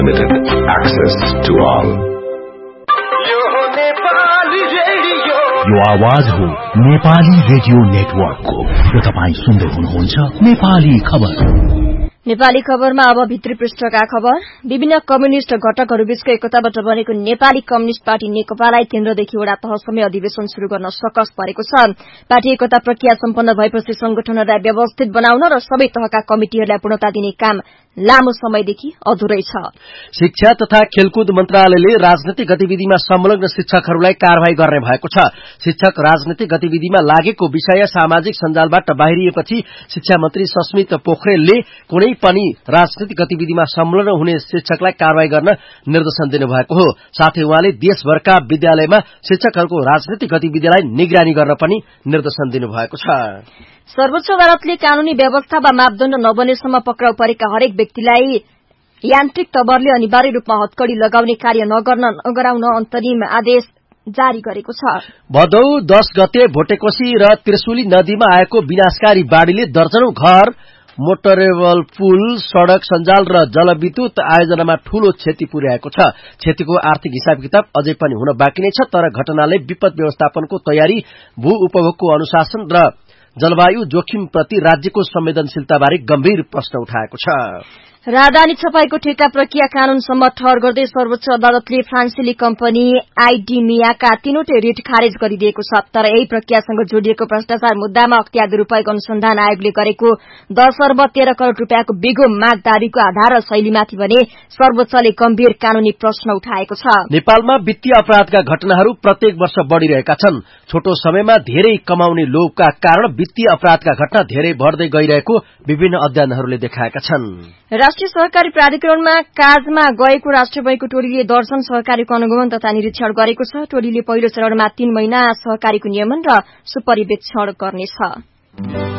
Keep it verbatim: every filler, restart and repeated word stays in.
Limited access to all. यो आवाज हो नेपाली रेडियो नेटवर्कको र तपाईं सुन्दै हुनुहुन्छ नेपाली खबर। नेपाली खबरमा अब भित्री पृष्ठका खबर। विभिन्न कम्युनिष्ट घटकहरूबीचको एकताबाट बनेको नेपाली कम्युनिष्ट पार्टी नेकपालाई केन्द्रदेखि वडा तहसम्म अधिवेशन शुरू गर्न सकस परेको छ। पार्टी एकता प्रक्रिया सम्पन्न भएपछि संगठनहरूलाई व्यवस्थित बनाउन र सबै तहका कमिटिहरूलाई पूर्णता दिने काम लामो समयदेखि अधुरै छ। शिक्षा तथा खेलकुद मन्त्रालयले राजनीतिक गतिविधिमा संलग्न शिक्षकहरूलाई कारवाही गर्ने भएको छ। शिक्षक राजनीतिक गतिविधिमा लागेको विषय सामाजिक सञ्जालबाट बाहिरिएपछि शिक्षा मन्त्री सस्मित पोखरेलले कुनै पनि राजनीतिक गतिविधिमा संलग्न हुने शिक्षकलाई कारवाही गर्न निर्देशन दिनुभएको हो। साथै उहाँले देशभरका विद्यालयमा शिक्षकहरूको राजनीतिक गतिविधिलाई निगरानी गर्न पनि निर्देशन दिनुभएको छ। सर्वोच्च अदालतले कानूनी व्यवस्था वा मापदण्ड नबनेसम्म पक्राउ परेका हरेक व्यक्तिलाई यान्त्रिक तवरले अनिवार्य रूपमा हत्कड़ी लगाउने कार्य नगर्न नगराउन अन्तरिम आदेश जारी गरेको छ। भदौ दश गते भोटेकोशी र त्रिशुली नदीमा आएको विनाशकारी बाढ़ीले दर्जनौं घर, मोटरेबल पुल, सड़क सञ्जाल र जलविद्युत आयोजनामा ठूलो क्षति पुर्याएको छ। क्षतिको आर्थिक हिसाब किताब अझै पनि हुन बाँकी नै छ, तर घटनाले विपद व्यवस्थापनको तयारी, भू उपभोगको अनुशासन र जलवायु जोखिमप्रति राज्यको संवेदनशीलताबारे गम्भीर प्रश्न उठाएको छ। राजधानी छपाईको ठेक्का प्रक्रिया कानूनसम्म ठहर गर्दै सर्वोच्च अदालतले फ्रान्सेली कम्पनी आइडिमियाका तीनवटै रिट खारेज गरिदिएको छ। तर यही प्रक्रियासँग जोडिएको भ्रष्टाचार मुद्दामा अख्तियार दुरूपयोग अनुसन्धान आयोगले गरेको दश अर्ब तेह्र करोड़ रूपियाँको बिगो माग दावीको आधार र शैलीमाथि भने सर्वोच्चले गम्भीर कानूनी प्रश्न उठाएको छ। नेपालमा वित्तीय अपराधका घटनाहरू प्रत्येक वर्ष बढ़िरहेका छन्। छोटो समयमा धेरै कमाउने लोभका कारण वित्तीय अपराधका घटना धेरै बढ़दै गइरहेको विभिन्न अध्ययनहरूले देखाएका छन्। राष्ट्रिय सहकारी प्राधिकरणमा काजमा गएको राष्ट्रिय बैंकको टोलीले दर्जन सहकारीको अनुगमन तथा निरीक्षण गरेको छ। टोलीले पहिलो चरणमा तीन महिना सहकारीको नियमन र सुपरिवेक्षण गर्नेछ।